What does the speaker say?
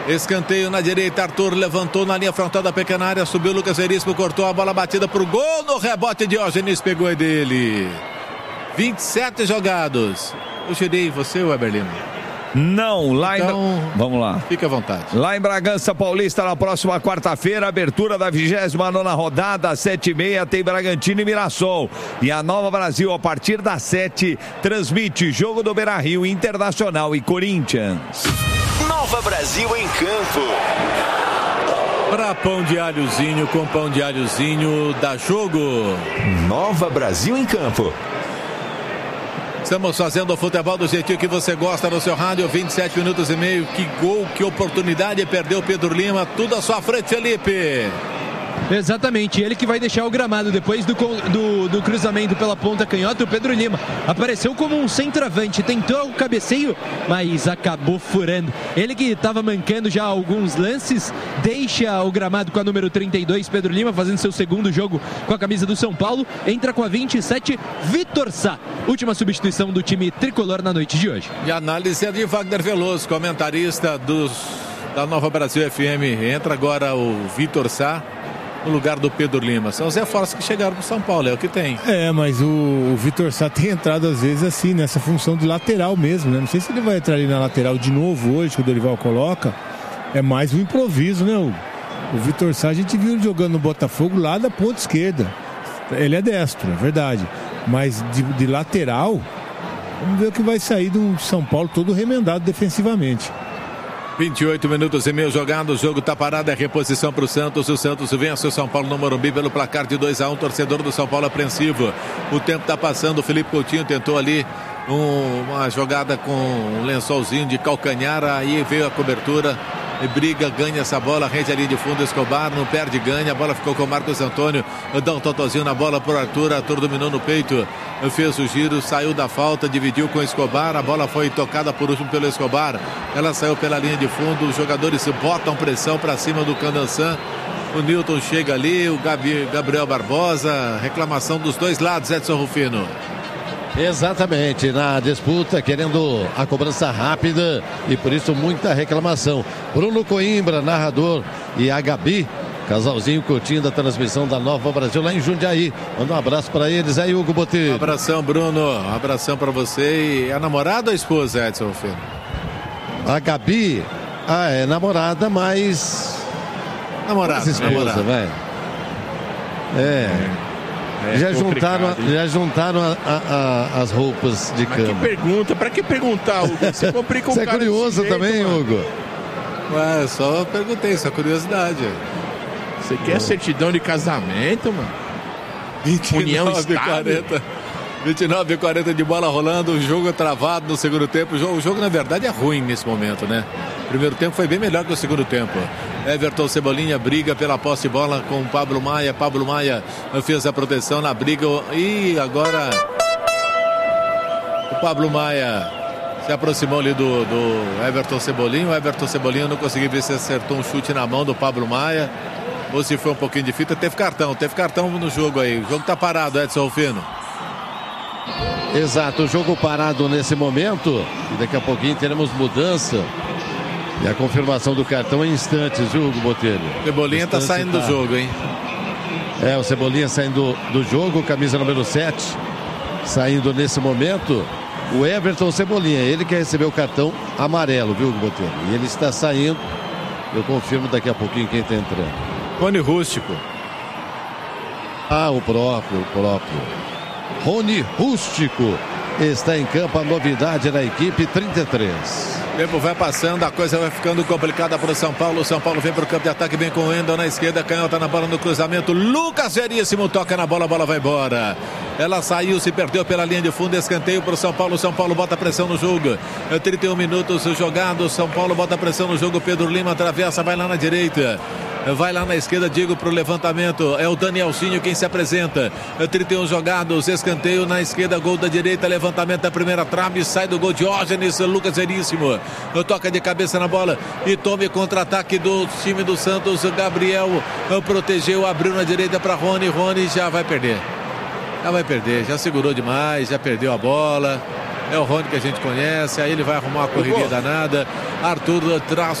Escanteio na direita, Arthur levantou na linha frontal da pequena área, subiu Lucas Veríssimo, cortou a bola batida pro gol, no rebote Diógenes pegou é dele. 27 jogados. Eu girei você, Weber Lima? Não, lá então, vamos lá. Fique à vontade. Lá em Bragança Paulista, na próxima quarta-feira, abertura da 29ª rodada, às 7h30, tem Bragantino e Mirassol. E a Nova Brasil, a partir das 7, transmite jogo do Beira-Rio, Internacional e Corinthians. Nova Brasil em campo. Para pão de alhozinho, com pão de alhozinho, dá jogo. Nova Brasil em campo. Estamos fazendo o futebol do jeitinho que você gosta no seu rádio, 27 minutos e meio. Que gol, que oportunidade, perdeu Pedro Lima. Tudo à sua frente, Felipe. Exatamente, ele que vai deixar o gramado depois do cruzamento pela ponta canhota. O Pedro Lima apareceu como um centroavante, tentou o cabeceio, mas acabou furando. Ele que estava mancando já alguns lances, deixa o gramado com a número 32, Pedro Lima, fazendo seu segundo jogo com a camisa do São Paulo. Entra com a 27, Vitor Sá, última substituição do time tricolor na noite de hoje. E a análise é de Wagner Veloso, comentarista da Nova Brasil FM. Entra agora o Vitor Sá no lugar do Pedro Lima. São os reforços que chegaram pro São Paulo, é o que tem. Mas o Vitor Sá tem entrado às vezes assim, nessa função de lateral mesmo, né? Não sei se ele vai entrar ali na lateral de novo hoje, que o Dorival coloca. É mais um improviso, né? O Vitor Sá, a gente viu ele jogando no Botafogo lá da ponta esquerda. Ele é destro, é verdade. Mas de lateral, vamos ver o que vai sair do São Paulo todo remendado defensivamente. 28 minutos e meio jogado, o jogo tá parado, é reposição para o Santos vence o São Paulo no Morumbi pelo placar de 2-1, torcedor do São Paulo apreensivo. O tempo tá passando, o Felipe Coutinho tentou ali uma jogada com um lençolzinho de calcanhar, aí veio a cobertura, e briga, ganha essa bola, rende a linha de fundo, Escobar não perde, ganha, a bola ficou com o Marcos Antônio, dá um totozinho na bola pro Arthur dominou no peito, fez o giro, saiu da falta, dividiu com o Escobar, a bola foi tocada por último pelo Escobar, ela saiu pela linha de fundo, os jogadores botam pressão para cima do Candançã, o Newton chega ali, o Gabriel Barbosa, reclamação dos dois lados, Edson Rufino. Exatamente, na disputa, querendo a cobrança rápida e por isso muita reclamação. Bruno Coimbra, narrador, e a Gabi, casalzinho curtindo a transmissão da Nova Brasil lá em Jundiaí. Manda um abraço para eles aí, Hugo Botelho. Abração, Bruno, abração para você. E a namorada ou a esposa, Edson Filho? A Gabi, é namorada, mas... Namorada, esposa, velho. Já juntaram as roupas de cama. Que pergunta, pra que perguntar, Hugo? Você complica Você é curioso também, mano. Hugo? Ué, só perguntei, só curiosidade. Você quer certidão de casamento, mano? 29:40 de bola rolando, o jogo é travado no segundo tempo. O jogo, na verdade, é ruim nesse momento, né? O primeiro tempo foi bem melhor que o segundo tempo. Everton Cebolinha briga pela posse de bola com o Pablo Maia. Pablo Maia fez a proteção na briga. E agora o Pablo Maia se aproximou ali do Everton Cebolinha. O Everton Cebolinha não conseguiu ver se acertou um chute na mão do Pablo Maia ou se foi um pouquinho de fita. Teve cartão no jogo aí. O jogo tá parado, Edson Rufino. Exato, o jogo parado nesse momento. E daqui a pouquinho teremos mudança. E a confirmação do cartão em instantes, viu, Hugo Botelho? Cebolinha tá saindo do jogo, hein? O Cebolinha saindo do jogo, camisa número 7. Saindo nesse momento, o Everton Cebolinha. Ele que recebeu o cartão amarelo, viu, Hugo Botelho? E ele está saindo. Eu confirmo daqui a pouquinho quem está entrando. Rony Rústico. O próprio. Rony Rústico está em campo, a novidade na equipe, 33. O tempo vai passando, a coisa vai ficando complicada para o São Paulo. O São Paulo vem para o campo de ataque, vem com o Wendel na esquerda, canhota na bola no cruzamento. Lucas Veríssimo toca na bola, a bola vai embora. Ela saiu, se perdeu pela linha de fundo, escanteio para o São Paulo. São Paulo bota pressão no jogo. 31 minutos jogados. São Paulo bota pressão no jogo. Pedro Lima atravessa, vai lá na direita. Vai lá na esquerda, Diego, para o levantamento. É o Danielzinho quem se apresenta. 31 jogados, escanteio na esquerda, gol da direita, levantamento da primeira trave, sai do gol Diógenes, Lucas Veríssimo. Toca de cabeça na bola e tome contra-ataque do time do Santos. Gabriel protegeu, abriu na direita para Rony. Rony já vai perder, já segurou demais, já perdeu a bola. É o Rony que a gente conhece, aí ele vai arrumar uma correria danada. Arthur traz